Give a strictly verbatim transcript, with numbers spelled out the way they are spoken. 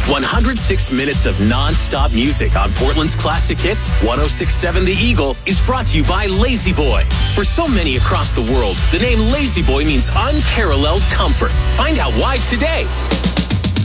one hundred six minutes of non-stop music on Portland's classic hits. one oh six point seven The Eagle is brought to you by Lazy Boy. For so many across the world, the name Lazy Boy means unparalleled comfort. Find out why today.